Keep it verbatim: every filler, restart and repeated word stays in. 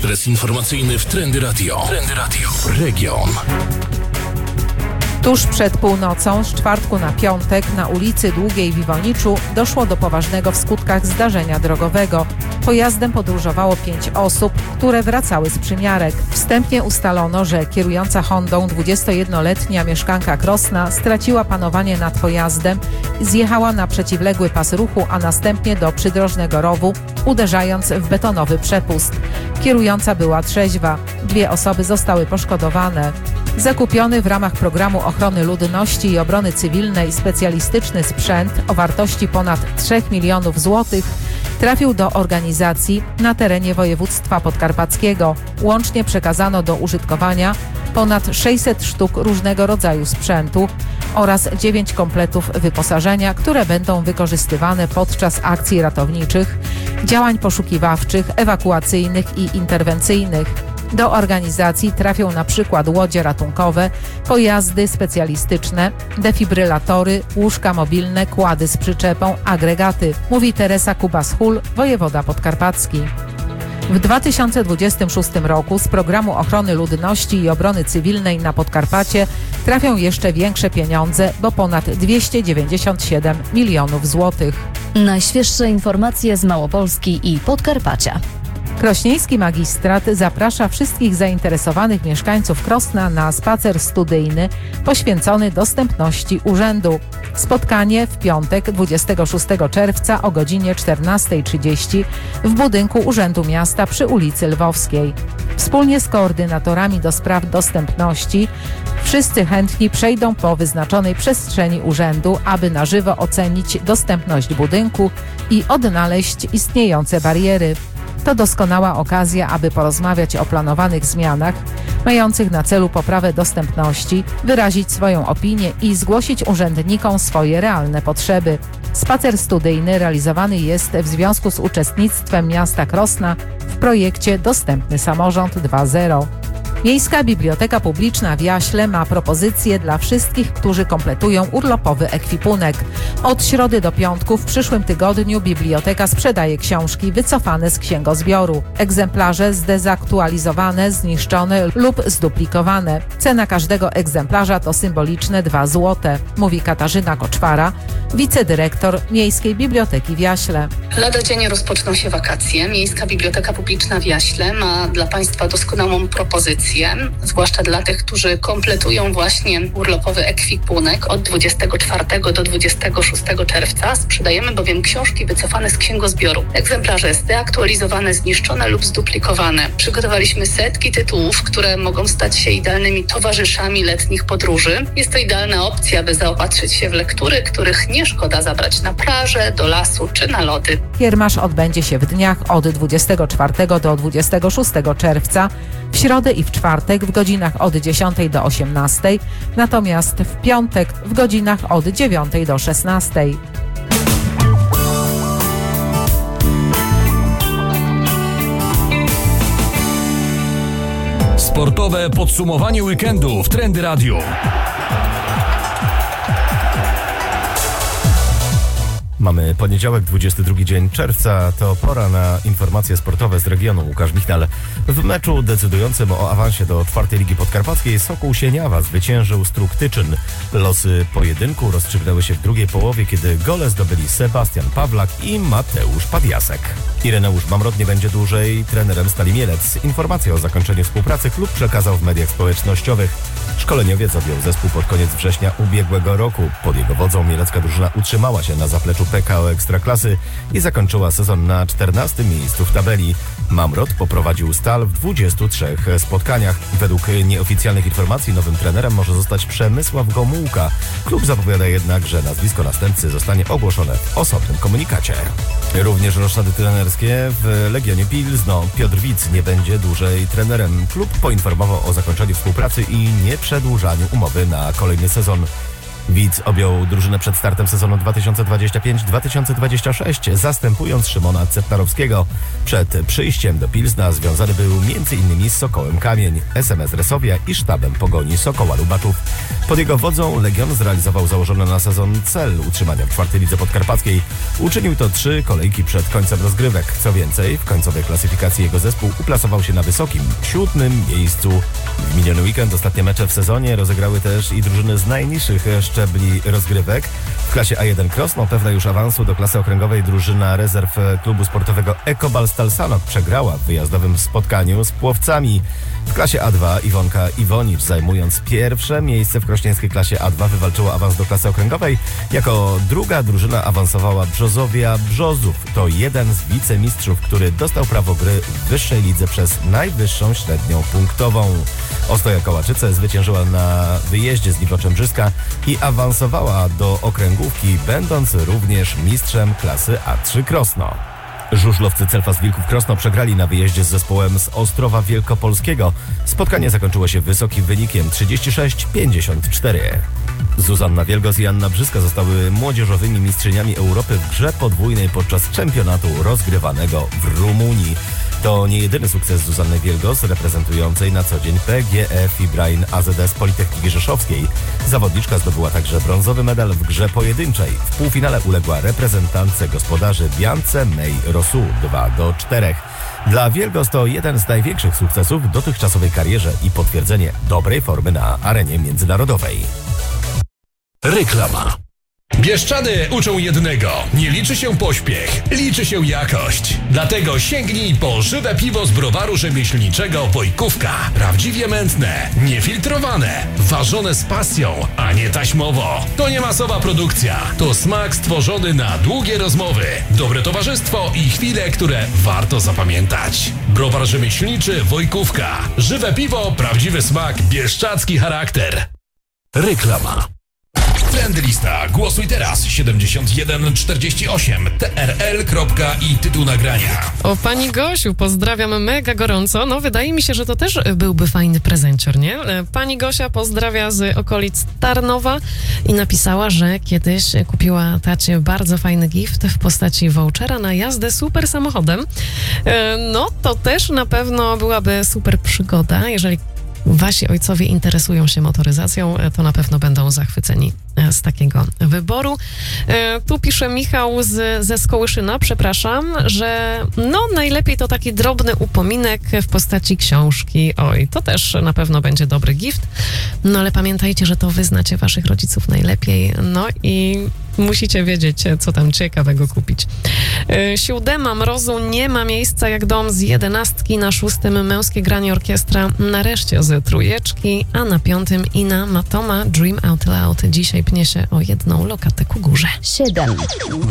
Ekspres informacyjny w Trendy Radio. Trendy Radio. Region. Tuż przed północą z czwartku na piątek na ulicy Długiej w Iwoniczu doszło do poważnego w skutkach zdarzenia drogowego. Pojazdem podróżowało pięć osób, które wracały z przymiarek. Wstępnie ustalono, że kierująca Hondą dwudziestojednoletnia mieszkanka Krosna straciła panowanie nad pojazdem i zjechała na przeciwległy pas ruchu, a następnie do przydrożnego rowu, uderzając w betonowy przepust. Kierująca była trzeźwa. Dwie osoby zostały poszkodowane. Zakupiony w ramach programu ochrony ludności i obrony cywilnej specjalistyczny sprzęt o wartości ponad trzech milionów złotych trafił do organizacji na terenie województwa podkarpackiego. Łącznie przekazano do użytkowania ponad sześćset sztuk różnego rodzaju sprzętu oraz dziewięć kompletów wyposażenia, które będą wykorzystywane podczas akcji ratowniczych, działań poszukiwawczych, ewakuacyjnych i interwencyjnych. Do organizacji trafią na przykład łodzie ratunkowe, pojazdy specjalistyczne, defibrylatory, łóżka mobilne, kłady z przyczepą, agregaty, mówi Teresa Kubas-Hul, wojewoda podkarpacki. W dwa tysiące dwudziestym szóstym roku z programu ochrony ludności i obrony cywilnej na Podkarpacie trafią jeszcze większe pieniądze, bo ponad dwieście dziewięćdziesiąt siedem milionów złotych. Najświeższe informacje z Małopolski i Podkarpacia. Krośnieński Magistrat zaprasza wszystkich zainteresowanych mieszkańców Krosna na spacer studyjny poświęcony dostępności urzędu. Spotkanie w piątek dwudziestego szóstego czerwca o godzinie czternastej trzydzieści w budynku Urzędu Miasta przy ulicy Lwowskiej. Wspólnie z koordynatorami do spraw dostępności wszyscy chętni przejdą po wyznaczonej przestrzeni urzędu, aby na żywo ocenić dostępność budynku i odnaleźć istniejące bariery. To doskonała okazja, aby porozmawiać o planowanych zmianach mających na celu poprawę dostępności, wyrazić swoją opinię i zgłosić urzędnikom swoje realne potrzeby. Spacer studyjny realizowany jest w związku z uczestnictwem miasta Krosna w projekcie Dostępny Samorząd dwa zero. Miejska Biblioteka Publiczna w Jaśle ma propozycje dla wszystkich, którzy kompletują urlopowy ekwipunek. Od środy do piątku w przyszłym tygodniu biblioteka sprzedaje książki wycofane z księgozbioru. Egzemplarze zdezaktualizowane, zniszczone lub zduplikowane. Cena każdego egzemplarza to symboliczne dwa złote, mówi Katarzyna Koczwara, wicedyrektor Miejskiej Biblioteki w Jaśle. Lada dzień rozpoczną się wakacje. Miejska Biblioteka Publiczna w Jaśle ma dla Państwa doskonałą propozycję, zwłaszcza dla tych, którzy kompletują właśnie urlopowy ekwipunek. Od dwudziestego czwartego do dwudziestego szóstego czerwca sprzedajemy bowiem książki wycofane z księgozbioru. Egzemplarze zdeaktualizowane, zniszczone lub zduplikowane. Przygotowaliśmy setki tytułów, które mogą stać się idealnymi towarzyszami letnich podróży. Jest to idealna opcja, by zaopatrzyć się w lektury, których nie szkoda zabrać na plażę, do lasu czy na lody. Kiermasz odbędzie się w dniach od dwudziestego czwartego do dwudziestego szóstego czerwca, w środę i w czwartek w godzinach od dziesiątej do osiemnastej, natomiast w piątek w godzinach od dziewiątej do szesnastej. Sportowe podsumowanie weekendu w Trendy Radio. Mamy poniedziałek, dwudziesty drugi dzień czerwca, to pora na informacje sportowe z regionu. Łukasz Michnal. W meczu decydującym o awansie do czwartej Ligi Podkarpackiej Sokół Sieniawa zwyciężył Strug Tyczyn. Losy pojedynku rozstrzygnęły się w drugiej połowie, kiedy gole zdobyli Sebastian Pawlak i Mateusz Padiasek. Ireneusz Mamrot nie będzie dłużej trenerem Stali Mielec. Informację o zakończeniu współpracy klub przekazał w mediach społecznościowych. Szkoleniowiec objął zespół pod koniec września ubiegłego roku. Pod jego wodzą mielecka drużyna utrzymała się na zapleczu P K O Ekstraklasy i zakończyła sezon na czternastym miejscu w tabeli. Mamrot poprowadził Stal w dwudziestu trzech spotkaniach. Według nieoficjalnych informacji nowym trenerem może zostać Przemysław Gomułka. Klub zapowiada jednak, że nazwisko następcy zostanie ogłoszone w osobnym komunikacie. Również roszady trenerskie w Legionie Pilzno. Piotr Wic nie będzie dłużej trenerem. Klub poinformował o zakończeniu współpracy i nieprzedłużaniu umowy na kolejny sezon. Widz objął drużynę przed startem sezonu dwa tysiące dwudziestego piątego dwa tysiące dwudziestego szóstego, zastępując Szymona Cetnarowskiego. Przed przyjściem do Pilzna związany był między innymi z Sokołem Kamień, S M S Resowia i sztabem Pogoni Sokoła Lubaczów. Pod jego wodzą Legion zrealizował założony na sezon cel utrzymania w czwartej lidze podkarpackiej. Uczynił to trzy kolejki przed końcem rozgrywek. Co więcej, w końcowej klasyfikacji jego zespół uplasował się na wysokim, siódmym miejscu. W miniony weekend ostatnie mecze w sezonie rozegrały też i drużyny z najniższych szczebli rozgrywek. W klasie A jeden Krosno pewne już awansu do klasy okręgowej drużyna rezerw klubu sportowego Ekobal Stal Sanok przegrała w wyjazdowym spotkaniu z Płowcami. W klasie A dwa Iwonka Iwonicz, zajmując pierwsze miejsce w krośnieńskiej klasie A dwa, wywalczyła awans do klasy okręgowej. Jako druga drużyna awansowała Brzozowia Brzozów. To jeden z wicemistrzów, który dostał prawo gry w wyższej lidze przez najwyższą średnią punktową. Ostoja Kołaczyce zwyciężyła na wyjeździe z Niwoczem Brzyska i awansowała do okręgówki, będąc również mistrzem klasy A trzy Krosno. Żużlowcy Celfas Wilków Krosno przegrali na wyjeździe z zespołem z Ostrowa Wielkopolskiego. Spotkanie zakończyło się wysokim wynikiem trzydzieści sześć pięćdziesiąt cztery. Zuzanna Wielgos i Anna Brzyska zostały młodzieżowymi mistrzyniami Europy w grze podwójnej podczas czempionatu rozgrywanego w Rumunii. To nie jedyny sukces Zuzanny Wielgos, reprezentującej na co dzień P G E Fibrain A Z S Politechniki Rzeszowskiej. Zawodniczka zdobyła także brązowy medal w grze pojedynczej. W półfinale uległa reprezentantce gospodarzy Biance May Rosu dwa do czterech. Dla Wielgos to jeden z największych sukcesów w dotychczasowej karierze i potwierdzenie dobrej formy na arenie międzynarodowej. Reklama. Bieszczady uczą jednego. Nie liczy się pośpiech, liczy się jakość. Dlatego sięgnij po żywe piwo z browaru rzemieślniczego Wojkówka. Prawdziwie mętne, niefiltrowane, ważone z pasją, a nie taśmowo. To nie masowa produkcja. To smak stworzony na długie rozmowy, dobre towarzystwo i chwile, które warto zapamiętać. Browar rzemieślniczy Wojkówka. Żywe piwo, prawdziwy smak, bieszczadzki charakter. Reklama. Trendlista. Głosuj teraz. siedemdziesiąt jeden czterdzieści osiem T R L. I tytuł nagrania. O, pani Gosiu, pozdrawiam mega gorąco. No, wydaje mi się, że to też byłby fajny prezencior, nie? Pani Gosia pozdrawia z okolic Tarnowa i napisała, że kiedyś kupiła tacie bardzo fajny gift w postaci vouchera na jazdę super samochodem. No, to też na pewno byłaby super przygoda, jeżeli wasi ojcowie interesują się motoryzacją, to na pewno będą zachwyceni z takiego wyboru. Tu pisze Michał z, ze Skołyszyna, przepraszam, że no najlepiej to taki drobny upominek w postaci książki. Oj, to też na pewno będzie dobry gift. No ale pamiętajcie, że to wy znacie waszych rodziców najlepiej. No i musicie wiedzieć, co tam ciekawego kupić. Siódema mrozu nie ma miejsca jak dom z jedenastki, na szóstym męskie granie orkiestra, nareszcie z trójeczki, a na piątym Ina Matoma Dream Out Loud. Dzisiaj pnie się o jedną lokatę ku górze. siedem.